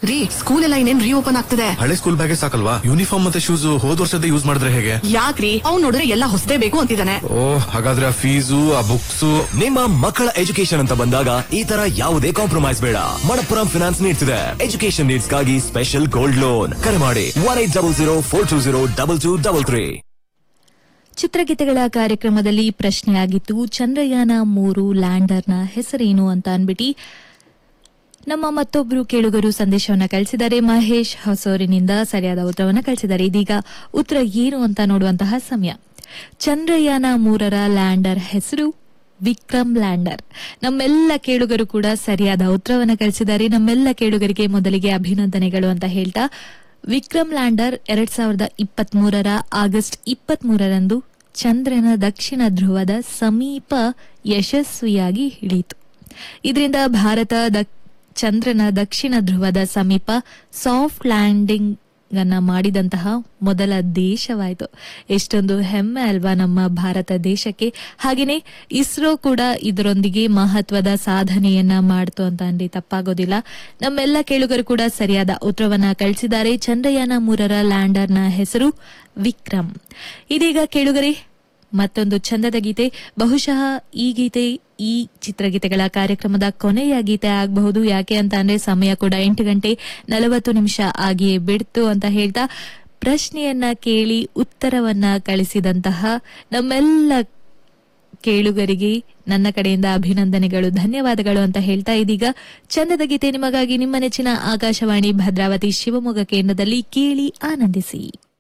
ರೀ, ಸ್ಕೂಲ್ ಎಲ್ಲ ಇನ್ನೇನ್ ರೀಓಪನ್ ಆಗ್ತಿದೆ. ಹಳೆ ಸ್ಕೂಲ್ ಬ್ಯಾಗೇ ಸಾಕಲ್ವಾ? ಯೂನಿಫಾರ್ಮ್ ಮತ್ತೆ ಶೂಸ್ ಹೋದ್ ವರ್ಷದ ಯೂಸ್ ಮಾಡಿದ್ರೆ ಹೇಗೆ? ಯಾಕ್ರಿ, ಅವ್ನು ನೋಡಿದ್ರೆ ಎಲ್ಲ ಹೊಸದೇ ಬೇಕು ಅಂತಿದ್ದಾನೆ. ಹಾಗಾದ್ರೆ ಆ ಫೀಸು, ಆ ಬುಕ್ಸ್. ನಿಮ್ಮ ಮಕ್ಕಳ ಎಜುಕೇಶನ್ ಅಂತ ಬಂದಾಗ ಈ ತರ ಯಾವುದೇ ಕಾಂಪ್ರಮೈಸ್ ಬೇಡ. ಮಣಪ್ಪುರಂ ಫಿನಾನ್ಸ್ ನೀಡ್ತಿದೆ ಎಜುಕೇಶನ್ ನೀಡ್ಸ್ ಗಾಗಿ ಸ್ಪೆಷಲ್ ಗೋಲ್ಡ್ ಲೋನ್. ಕರೆ ಮಾಡಿ 180042202233. ಚಿತ್ರಗೀತೆಗಳ ಕಾರ್ಯಕ್ರಮದಲ್ಲಿ ಪ್ರಶ್ನೆಯಾಗಿತ್ತು, ಚಂದ್ರಯಾನ 3 ಲ್ಯಾಂಡರ್ನ ಹೆಸರೇನು ಅಂತ ಅನ್ಬಿಟ್ಟು ನಮ್ಮ ಮತ್ತೊಬ್ರು ಕೇಳುಗರು ಸಂದೇಶವನ್ನ ಕಳಿಸಿದ್ದಾರೆ. ಮಹೇಶ್ ಹೊಸೂರಿನಿಂದ ಸರಿಯಾದ ಉತ್ತರವನ್ನ ಕಳಿಸಿದ್ದಾರೆ. ಇದೀಗ ಉತ್ತರ ಏನು ಅಂತ ನೋಡುವಂತಹ ಸಮಯ. ಚಂದ್ರಯಾನ 3ರ ಲ್ಯಾಂಡರ್ ಹೆಸರು ವಿಕ್ರಮ್ ಲ್ಯಾಂಡರ್. ನಮ್ಮೆಲ್ಲ ಕೇಳುಗರು ಕೂಡ ಸರಿಯಾದ ಉತ್ತರವನ್ನ ಕಳಿಸಿದ್ದಾರೆ. ನಮ್ಮೆಲ್ಲ ಕೇಳುಗರಿಗೆ ಮೊದಲಿಗೆ ಅಭಿನಂದನೆಗಳು ಅಂತ ಹೇಳ್ತಾ, ವಿಕ್ರಮ್ ಲ್ಯಾಂಡರ್ 2023ರ ಆಗಸ್ಟ್ 23ರಂದು ಚಂದ್ರನ ದಕ್ಷಿಣ ಧ್ರುವದ ಸಮೀಪ ಯಶಸ್ವಿಯಾಗಿ ಇಳಿಯಿತು. ಇದರಿಂದ ಭಾರತ ಚಂದ್ರನ ದಕ್ಷಿಣ ಧ್ರುವದ ಸಮೀಪ ಸಾಫ್ಟ್ ಲ್ಯಾಂಡಿಂಗ್ ಅನ್ನ ಮಾಡಿದಂತಹ ಮೊದಲ ದೇಶವಾಯಿತು. ಎಷ್ಟೊಂದು ಹೆಮ್ಮೆ ಅಲ್ವಾ ನಮ್ಮ ಭಾರತ ದೇಶಕ್ಕೆ. ಹಾಗೆಯೇ ಇಸ್ರೋ ಕೂಡ ಇದರೊಂದಿಗೆ ಮಹತ್ವದ ಸಾಧನೆಯನ್ನ ಮಾಡ್ತು ಅಂತ ಅಂದ್ರೆ ತಪ್ಪಾಗೋದಿಲ್ಲ. ನಮ್ಮೆಲ್ಲ ಕೇಳುಗರು ಕೂಡ ಸರಿಯಾದ ಉತ್ತರವನ್ನ ಕಳಿಸಿದ್ದಾರೆ. ಚಂದ್ರಯಾನ 3ರ ಲ್ಯಾಂಡರ್ನ ಹೆಸರು ವಿಕ್ರಮ್. ಇದೀಗ ಕೇಳುಗರೆ ಮತ್ತೊಂದು ಚಂದದ ಗೀತೆ. ಬಹುಶಃ ಈ ಗೀತೆ ಈ ಚಿತ್ರಗೀತೆಗಳ ಕಾರ್ಯಕ್ರಮದ ಕೊನೆಯ ಗೀತೆ ಆಗಬಹುದು. ಯಾಕೆ ಅಂತ ಅಂದ್ರೆ ಸಮಯ ಕೂಡ 8:40 ಆಗಿಯೇ ಬಿಡ್ತು ಅಂತ ಹೇಳ್ತಾ, ಪ್ರಶ್ನೆಯನ್ನ ಕೇಳಿ ಉತ್ತರವನ್ನ ಕಳಿಸಿದಂತಹ ನಮ್ಮೆಲ್ಲ ಕೇಳುಗರಿಗೆ ನನ್ನ ಕಡೆಯಿಂದ ಅಭಿನಂದನೆಗಳು, ಧನ್ಯವಾದಗಳು ಅಂತ ಹೇಳ್ತಾ, ಇದೀಗ ಚಂದದ ಗೀತೆ ನಿಮಗಾಗಿ ನಿಮ್ಮ ನೆಚ್ಚಿನ ಆಕಾಶವಾಣಿ ಭದ್ರಾವತಿ ಶಿವಮೊಗ್ಗ ಕೇಂದ್ರದಲ್ಲಿ ಕೇಳಿ ಆನಂದಿಸಿ.